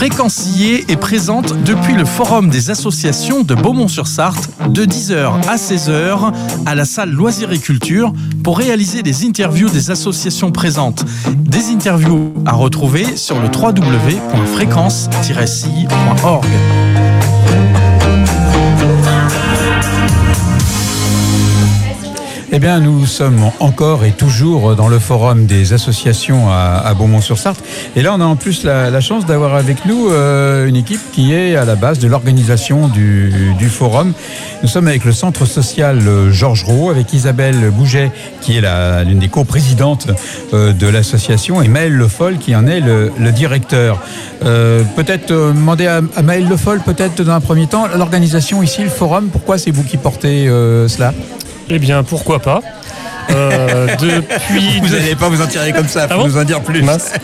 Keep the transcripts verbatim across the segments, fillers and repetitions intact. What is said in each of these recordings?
Fréquencier est présente depuis le Forum des associations de Beaumont-sur-Sarthe de dix heures à seize heures à la salle Loisirs et Culture pour réaliser des interviews des associations présentes. Des interviews à retrouver sur le w w w point fréquence tiret c i point org. Eh bien, nous sommes encore et toujours dans le forum des associations à, à Beaumont-sur-Sarthe. Et là, on a en plus la, la chance d'avoir avec nous euh, une équipe qui est à la base de l'organisation du, du forum. Nous sommes avec le centre social Georges Rouault, avec Isabelle Gouget, qui est la, l'une des coprésidentes euh, de l'association, et Maël Le Foll, qui en est le, le directeur. Euh, peut-être euh, demander à, à Maël Le Foll, peut-être dans un premier temps, l'organisation ici, le forum, pourquoi c'est vous qui portez euh, cela ? Eh bien, pourquoi pas. Euh, depuis... Vous n'allez pas vous en tirer comme ça, il faut ah bon nous en dire plus.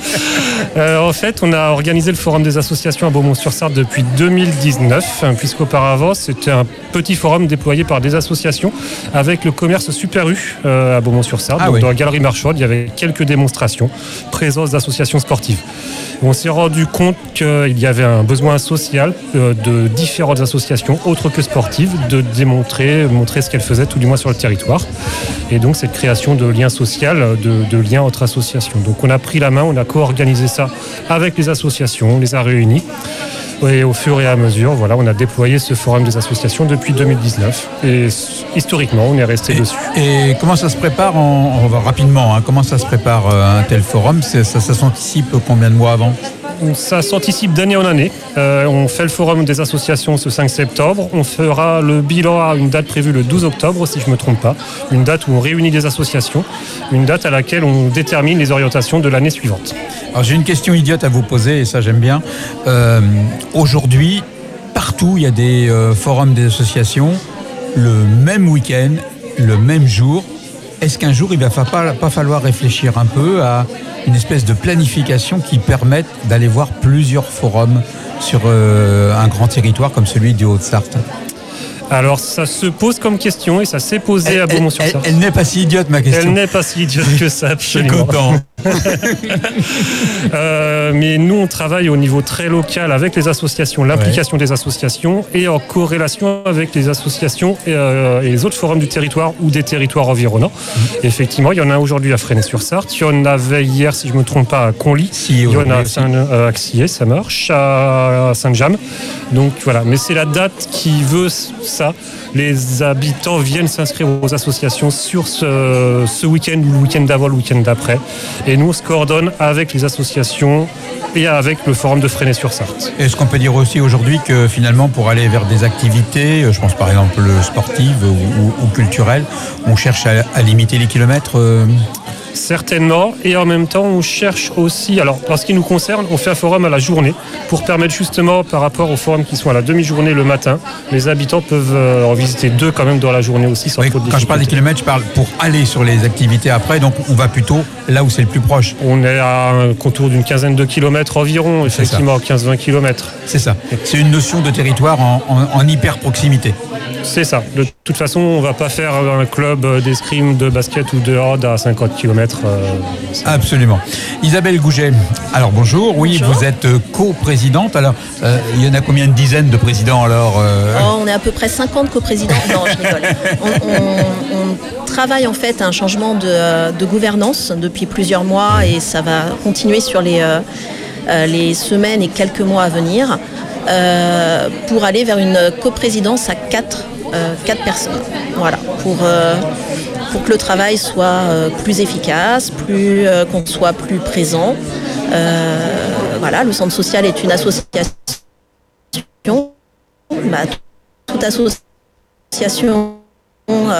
euh, en fait, on a organisé le forum des associations à Beaumont-sur-Sarthe depuis deux mille dix-neuf, puisqu'auparavant, c'était un petit forum déployé par des associations avec le commerce Super U euh, à Beaumont-sur-Sarthe. Ah, donc, oui. Dans la galerie Marchaude, il y avait quelques démonstrations, présence d'associations sportives. On s'est rendu compte qu'il y avait un besoin social euh, de différentes associations, autres que sportives, de démontrer, montrer ce qu'elles faisaient, tout du moins sur le territoire. Et donc, cette création de liens sociaux, de, de liens entre associations. Donc, on a pris la main, on a co-organisé ça avec les associations, on les a réunis. Et au fur et à mesure, voilà, on a déployé ce forum des associations depuis deux mille dix-neuf. Et historiquement, on est resté et, dessus. Et comment ça se prépare en, on va rapidement, hein, comment ça se prépare un tel forum ? C'est, ça, ça s'anticipe combien de mois avant ? Ça s'anticipe d'année en année. Euh, on fait le forum des associations ce cinq septembre. On fera le bilan à une date prévue le douze octobre, si je ne me trompe pas. Une date où on réunit des associations. Une date à laquelle on détermine les orientations de l'année suivante. Alors j'ai une question idiote à vous poser, et ça j'aime bien. Euh, aujourd'hui, partout, il y a des euh, forums des associations, le même week-end, le même jour. Est-ce qu'un jour, il ne va pas, pas falloir réfléchir un peu à une espèce de planification qui permette d'aller voir plusieurs forums sur euh, un grand territoire comme celui du Haut-de-Sarthe ? Alors, ça se pose comme question et ça s'est posé elle, à Beaumont-sur-Sarthe. Elle, elle n'est pas si idiote, ma question. Elle n'est pas si idiote que ça, absolument. Je suis content. euh, mais nous, on travaille au niveau très local avec les associations, l'implication ouais. des associations et en corrélation avec les associations et, euh, et les autres forums du territoire ou des territoires environnants. Mmh. Effectivement, il y en a aujourd'hui à Fresnay-sur-Sarthe, il y en avait hier, si je ne me trompe pas, à Conly, si, il y en a à Saint- euh, à Xier, ça marche, à Saint-James. Donc voilà, mais c'est la date qui veut ça. Les habitants viennent s'inscrire aux associations sur ce, ce week-end ou le week-end d'avant, le week-end d'après. Et nous, on se coordonne avec les associations et avec le forum de Fresnay-sur-Sarthe. Est-ce qu'on peut dire aussi aujourd'hui que finalement, pour aller vers des activités, je pense par exemple sportives ou, ou, ou culturelles, on cherche à, à limiter les kilomètres euh... Certainement, et en même temps on cherche aussi, alors en ce qui nous concerne, on fait un forum à la journée pour permettre justement par rapport aux forums qui sont à la demi-journée le matin, les habitants peuvent en visiter deux quand même dans la journée aussi sans oui, trop de difficultés. Quand je parle des kilomètres, je parle pour aller sur les activités après, donc on va plutôt là où c'est le plus proche. On est à un contour d'une quinzaine de kilomètres environ, effectivement quinze à vingt kilomètres. C'est ça, c'est une notion de territoire en, en, en hyper proximité. C'est ça. De toute façon, on ne va pas faire un club d'escrime, de basket ou de hand à cinquante kilomètres. Euh, Absolument. Isabelle Gouget, alors bonjour. Oui, bonjour. Vous êtes coprésidente. Alors, euh, il y en a combien de dizaines de présidents alors euh... oh, On est à peu près cinquante coprésidents. Non, je rigole. On, on, on travaille en fait à un changement de, de gouvernance depuis plusieurs mois et ça va continuer sur les, euh, les semaines et quelques mois à venir. Euh, pour aller vers une coprésidence à quatre, euh, quatre personnes. Voilà, pour, euh, pour que le travail soit euh, plus efficace, plus, euh, qu'on soit plus présent. Euh, voilà, le centre social est une association. Bah, toute association